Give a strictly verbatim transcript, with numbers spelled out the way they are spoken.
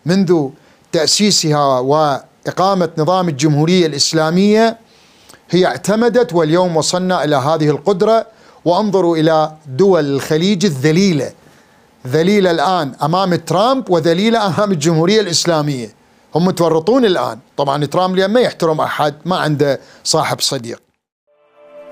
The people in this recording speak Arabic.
منذ تأسيسها وإقامة نظام الجمهورية الإسلامية هي اعتمدت، واليوم وصلنا إلى هذه القدرة. وانظروا إلى دول الخليج الذليلة، ذليلة الآن أمام ترامب وذليلة أمام الجمهورية الإسلامية. هم متورطون الآن. طبعا ترامب لأن ما يحترم أحد، ما عنده صاحب صديق.